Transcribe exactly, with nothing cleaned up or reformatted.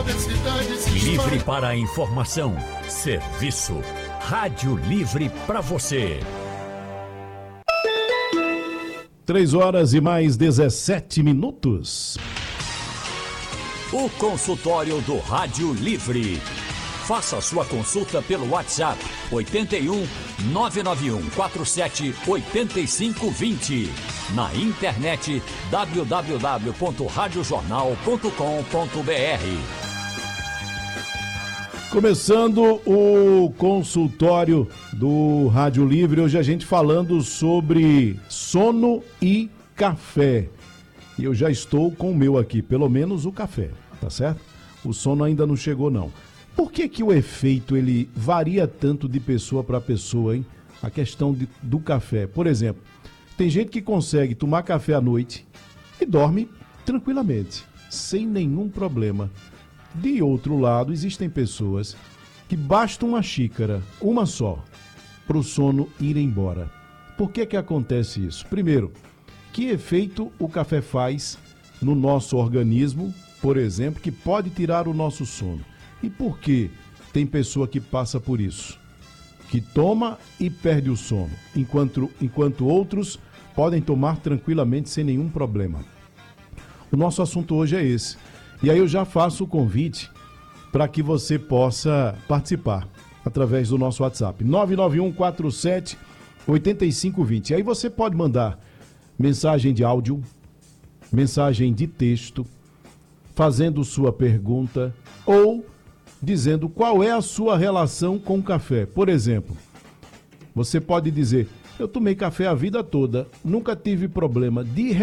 Livre para a informação, serviço. Rádio Livre para você. Três horas e mais dezessete minutos. O consultório do Rádio Livre. Faça sua consulta pelo WhatsApp oito um nove nove um quatro sete oito cinco dois zero. Na internet w w w ponto rádio jornal ponto com ponto b r. Começando o consultório do Rádio Livre, hoje a gente falando sobre sono e café. E eu já estou com o meu aqui, pelo menos o café, tá certo? O sono ainda não chegou não. Por que que o efeito ele varia tanto de pessoa para pessoa, hein? A questão de, do café. Por exemplo, tem gente que consegue tomar café à noite e dorme tranquilamente, sem nenhum problema. De outro lado, existem pessoas que basta uma xícara, uma só, para o sono ir embora. Por que que acontece isso? Primeiro, que efeito o café faz no nosso organismo, por exemplo, que pode tirar o nosso sono? E por que tem pessoa que passa por isso? Que toma e perde o sono, enquanto, enquanto outros podem tomar tranquilamente sem nenhum problema. O nosso assunto hoje é esse. E aí eu já faço o convite para que você possa participar através do nosso WhatsApp, nove nove um quatro sete oito cinco dois zero. E aí você pode mandar mensagem de áudio, mensagem de texto, fazendo sua pergunta ou dizendo qual é a sua relação com o café. Por exemplo, você pode dizer, eu tomei café a vida toda, nunca tive problema. De